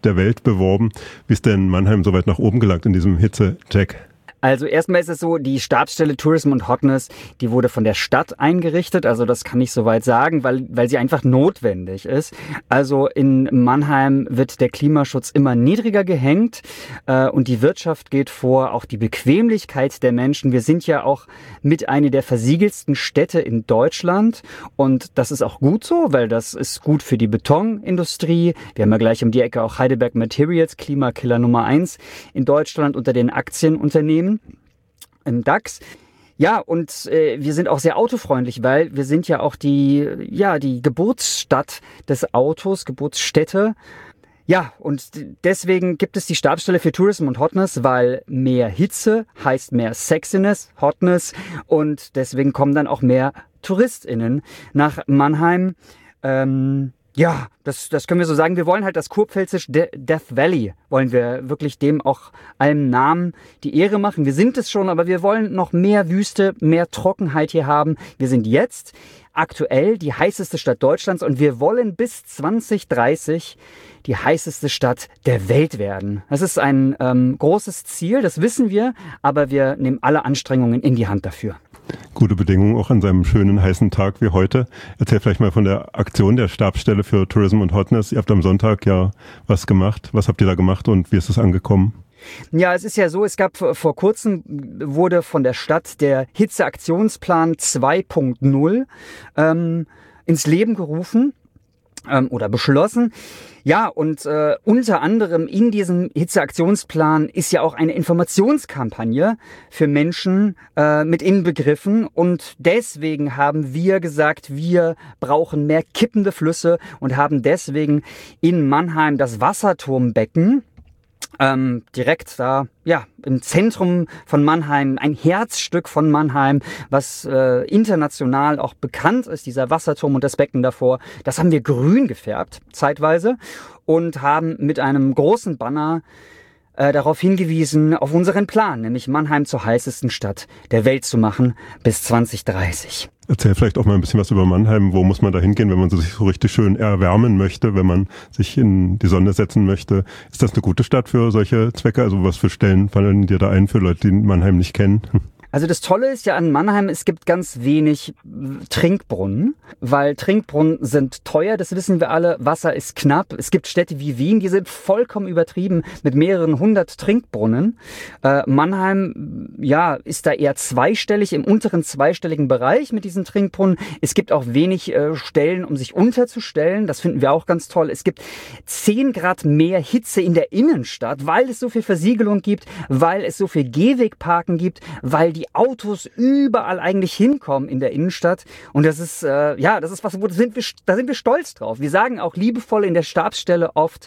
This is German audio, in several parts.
der Welt beworben. Wie ist denn Mannheim so weit nach oben gelangt in diesem Hitze-Check? Also erstmal ist es so, die Stabsstelle Tourism und Hotness, die wurde von der Stadt eingerichtet. Also das kann ich soweit sagen, weil sie einfach notwendig ist. Also in Mannheim wird der Klimaschutz immer niedriger gehängt und die Wirtschaft geht vor, auch die Bequemlichkeit der Menschen. Wir sind ja auch mit einer der versiegelsten Städte in Deutschland und das ist auch gut so, weil das ist gut für die Betonindustrie. Wir haben ja gleich um die Ecke auch Heidelberg Materials, Klimakiller Nummer 1 in Deutschland unter den Aktienunternehmen im DAX. Ja, und wir sind auch sehr autofreundlich, weil wir sind ja auch die Geburtsstadt des Autos, Geburtsstätte. Ja, und deswegen gibt es die Stabsstelle für Tourism und Hotness, weil mehr Hitze heißt mehr Sexiness, Hotness und deswegen kommen dann auch mehr TouristInnen nach Mannheim. Ja, das können wir so sagen. Wir wollen halt das kurpfälzisch Death Valley, wollen wir wirklich dem auch einem Namen die Ehre machen. Wir sind es schon, aber wir wollen noch mehr Wüste, mehr Trockenheit hier haben. Wir sind jetzt aktuell die heißeste Stadt Deutschlands und wir wollen bis 2030 die heißeste Stadt der Welt werden. Das ist ein großes Ziel, das wissen wir, aber wir nehmen alle Anstrengungen in die Hand dafür. Gute Bedingungen auch an seinem schönen heißen Tag wie heute. Erzähl vielleicht mal von der Aktion der Stabsstelle für Tourism und Hotness. Ihr habt am Sonntag ja was gemacht. Was habt ihr da gemacht und wie ist es angekommen? Ja, es ist ja so, es gab vor kurzem, wurde von der Stadt der Hitzeaktionsplan 2.0 ins Leben gerufen oder beschlossen. Ja, und unter anderem in diesem Hitzeaktionsplan ist ja auch eine Informationskampagne für Menschen mit inbegriffen. Und deswegen haben wir gesagt, wir brauchen mehr kippende Flüsse und haben deswegen in Mannheim das Wasserturmbecken direkt da, ja, im Zentrum von Mannheim, ein Herzstück von Mannheim, was international auch bekannt ist, dieser Wasserturm und das Becken davor. Das haben wir grün gefärbt, zeitweise, und haben mit einem großen Banner darauf hingewiesen, auf unseren Plan, nämlich Mannheim zur heißesten Stadt der Welt zu machen bis 2030. Erzähl vielleicht auch mal ein bisschen was über Mannheim. Wo muss man da hingehen, wenn man sich so richtig schön erwärmen möchte, wenn man sich in die Sonne setzen möchte? Ist das eine gute Stadt für solche Zwecke? Also was für Stellen fallen dir da ein für Leute, die Mannheim nicht kennen? Also das Tolle ist ja an Mannheim, es gibt ganz wenig Trinkbrunnen, weil Trinkbrunnen sind teuer, das wissen wir alle, Wasser ist knapp. Es gibt Städte wie Wien, die sind vollkommen übertrieben mit mehreren hundert Trinkbrunnen. Mannheim, ja, ist da eher zweistellig, im unteren zweistelligen Bereich mit diesen Trinkbrunnen. Es gibt auch wenig Stellen, um sich unterzustellen, das finden wir auch ganz toll. Es gibt 10 Grad mehr Hitze in der Innenstadt, weil es so viel Versiegelung gibt, weil es so viel Gehwegparken gibt, weil die Autos überall eigentlich hinkommen in der Innenstadt. Und das ist, das ist was, da sind wir stolz drauf. Wir sagen auch liebevoll in der Stabsstelle oft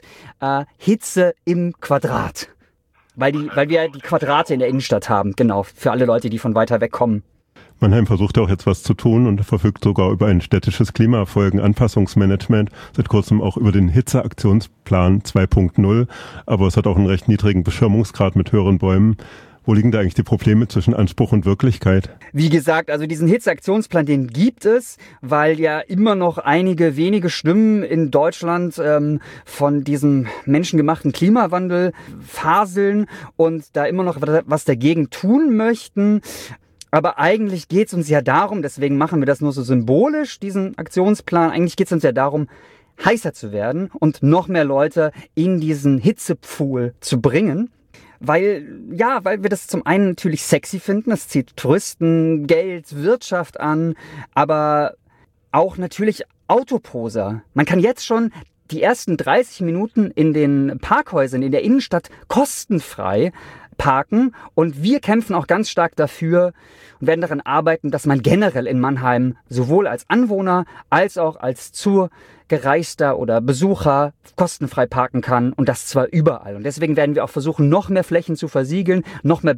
Hitze im Quadrat. Weil wir die Quadrate in der Innenstadt haben, genau, für alle Leute, die von weiter weg kommen. Mannheim versucht ja auch jetzt was zu tun und verfügt sogar über ein städtisches Klimafolgenanpassungsmanagement, seit kurzem auch über den Hitzeaktionsplan 2.0, aber es hat auch einen recht niedrigen Beschirmungsgrad mit höheren Bäumen. Wo liegen da eigentlich die Probleme zwischen Anspruch und Wirklichkeit? Wie gesagt, also diesen Hitzeaktionsplan, den gibt es, weil ja immer noch einige wenige Stimmen in Deutschland von diesem menschengemachten Klimawandel faseln und da immer noch was dagegen tun möchten. Aber eigentlich geht es uns ja darum, deswegen machen wir das nur so symbolisch, diesen Aktionsplan, eigentlich geht es uns ja darum, heißer zu werden und noch mehr Leute in diesen Hitzepfuhl zu bringen. Weil wir das zum einen natürlich sexy finden, das zieht Touristen, Geld, Wirtschaft an, aber auch natürlich Autoposer. Man kann jetzt schon die ersten 30 Minuten in den Parkhäusern in der Innenstadt kostenfrei parken und wir kämpfen auch ganz stark dafür und werden daran arbeiten, dass man generell in Mannheim sowohl als Anwohner als auch als Gereister oder Besucher kostenfrei parken kann und das zwar überall. Und deswegen werden wir auch versuchen, noch mehr Flächen zu versiegeln, noch mehr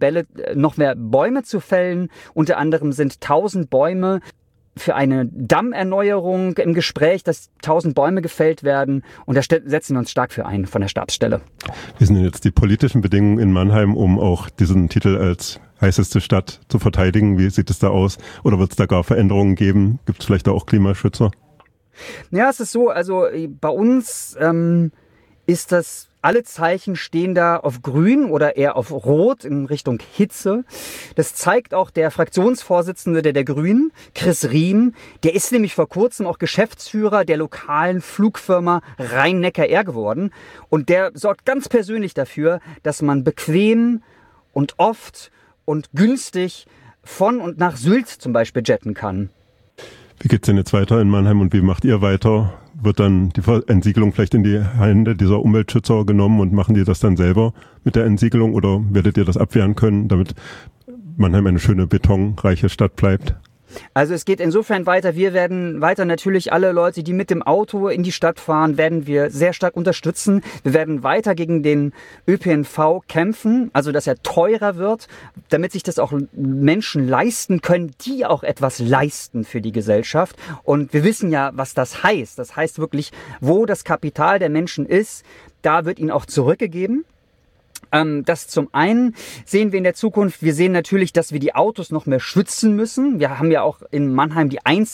Bäume zu fällen. Unter anderem sind 1000 Bäume für eine Dammerneuerung im Gespräch, dass 1000 Bäume gefällt werden. Und da setzen wir uns stark für ein von der Stabsstelle. Wie sind denn jetzt die politischen Bedingungen in Mannheim, um auch diesen Titel als heißeste Stadt zu verteidigen? Wie sieht es da aus? Oder wird es da gar Veränderungen geben? Gibt es vielleicht da auch Klimaschützer? Ja, es ist so, also bei uns ist das, alle Zeichen stehen da auf grün oder eher auf rot in Richtung Hitze. Das zeigt auch der Fraktionsvorsitzende der Grünen, Chris Riem. Der ist nämlich vor kurzem auch Geschäftsführer der lokalen Flugfirma Rhein-Neckar-Air geworden. Und der sorgt ganz persönlich dafür, dass man bequem und oft und günstig von und nach Sylt zum Beispiel jetten kann. Wie geht's denn jetzt weiter in Mannheim und wie macht ihr weiter? Wird dann die Entsiegelung vielleicht in die Hände dieser Umweltschützer genommen und machen die das dann selber mit der Entsiegelung oder werdet ihr das abwehren können, damit Mannheim eine schöne betonreiche Stadt bleibt? Also es geht insofern weiter, wir werden weiter natürlich alle Leute, die mit dem Auto in die Stadt fahren, werden wir sehr stark unterstützen. Wir werden weiter gegen den ÖPNV kämpfen, also dass er teurer wird, damit sich das auch Menschen leisten können, die auch etwas leisten für die Gesellschaft. Und wir wissen ja, was das heißt. Das heißt wirklich, wo das Kapital der Menschen ist, da wird ihnen auch zurückgegeben. Das zum einen sehen wir in der Zukunft, wir sehen natürlich, dass wir die Autos noch mehr schützen müssen. Wir haben ja auch in Mannheim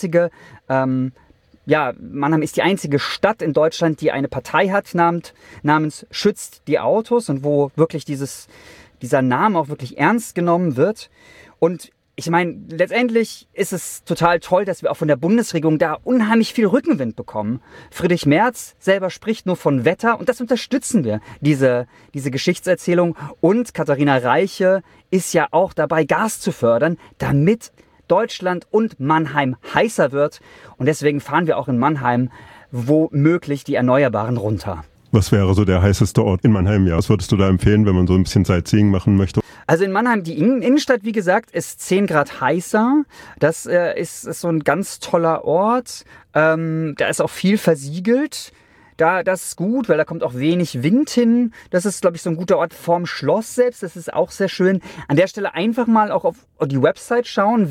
Mannheim ist die einzige Stadt in Deutschland, die eine Partei hat namens Schützt die Autos und wo wirklich dieser Name auch wirklich ernst genommen wird. Und ich meine, letztendlich ist es total toll, dass wir auch von der Bundesregierung da unheimlich viel Rückenwind bekommen. Friedrich Merz selber spricht nur von Wetter und das unterstützen wir, diese Geschichtserzählung. Und Katharina Reiche ist ja auch dabei, Gas zu fördern, damit Deutschland und Mannheim heißer wird. Und deswegen fahren wir auch in Mannheim womöglich die Erneuerbaren runter. Was wäre so der heißeste Ort in Mannheim? Ja, was würdest du da empfehlen, wenn man so ein bisschen Sightseeing machen möchte? Also in Mannheim, die Innenstadt, wie gesagt, ist 10 Grad heißer. Das ist so ein ganz toller Ort. Da ist auch viel versiegelt. Das ist gut, weil da kommt auch wenig Wind hin. Das ist, glaube ich, so ein guter Ort vorm Schloss selbst. Das ist auch sehr schön. An der Stelle einfach mal auch auf die Website schauen,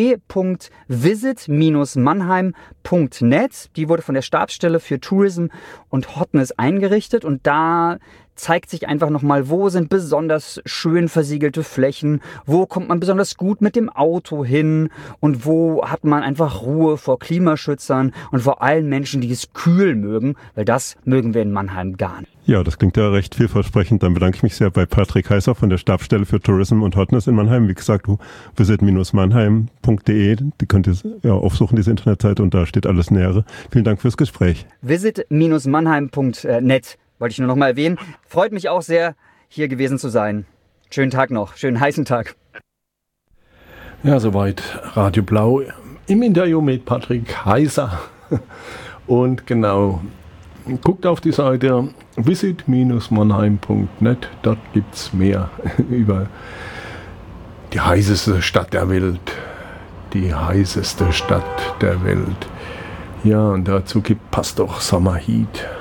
www.visit-mannheim.net. Die wurde von der Stabsstelle für Tourism und Hotness eingerichtet und da zeigt sich einfach nochmal, wo sind besonders schön versiegelte Flächen, wo kommt man besonders gut mit dem Auto hin und wo hat man einfach Ruhe vor Klimaschützern und vor allen Menschen, die es kühl mögen, weil das mögen wir in Mannheim gar nicht. Ja, das klingt ja recht vielversprechend. Dann bedanke ich mich sehr bei Patrick Heißer von der Stabsstelle für Tourism und Hotness in Mannheim. Wie gesagt, visit-mannheim.de, die könnt ihr ja aufsuchen, diese Internetseite, und da steht alles Nähere. Vielen Dank fürs Gespräch. Visit-mannheim.net wollte ich nur noch mal erwähnen. Freut mich auch sehr, hier gewesen zu sein. Schönen Tag noch, schönen heißen Tag. Ja, soweit Radio Blau im Interview mit Patrick Heißer. Und genau, guckt auf die Seite visit-mannheim.net. Dort gibt es mehr über die heißeste Stadt der Welt. Die heißeste Stadt der Welt. Ja, und dazu passt doch Sommerheat.